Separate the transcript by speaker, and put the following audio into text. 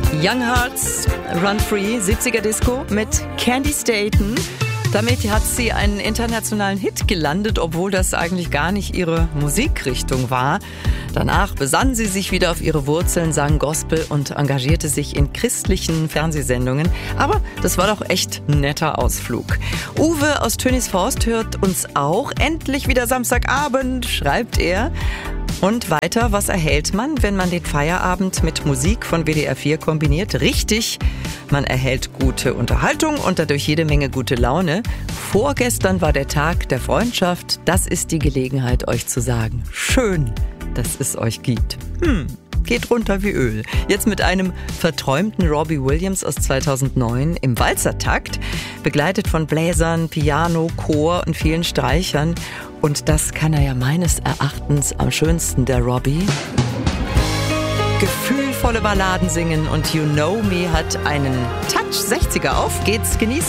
Speaker 1: Young Hearts, Run Free, 70er Disco mit Candy Staton. Damit hat sie einen internationalen Hit gelandet, obwohl das eigentlich gar nicht ihre Musikrichtung war. Danach besann sie sich wieder auf ihre Wurzeln, sang Gospel und engagierte sich in christlichen Fernsehsendungen. Aber das war doch echt ein netter Ausflug. Uwe aus Tönisforst hört uns auch. Endlich wieder Samstagabend, schreibt er. Und weiter, was erhält man, wenn man den Feierabend mit Musik von WDR 4 kombiniert? Richtig, man erhält gute Unterhaltung und dadurch jede Menge gute Laune. Vorgestern war der Tag der Freundschaft. Das ist die Gelegenheit, euch zu sagen: Schön, dass es euch gibt. Geht runter wie Öl. Jetzt mit einem verträumten Robbie Williams aus 2009 im Walzertakt, begleitet von Bläsern, Piano, Chor und vielen Streichern. Und das kann er ja meines Erachtens am schönsten, der Robbie. Gefühlvolle Balladen singen und You Know Me hat einen Touch. 60er, auf geht's, genießt.